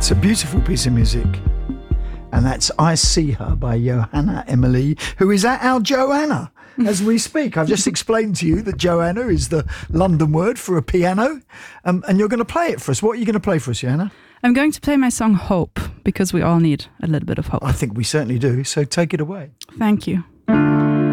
It's a beautiful piece of music. And that's I See Her by Johanna Emily, who is at our Joanna as we speak. I've just explained to you that Joanna is the London word for a piano, and you're going to play it for us. What are you going to play for us, Joanna? I'm going to play my song Hope, because we all need a little bit of hope. I think we certainly do, so take it away. Thank you.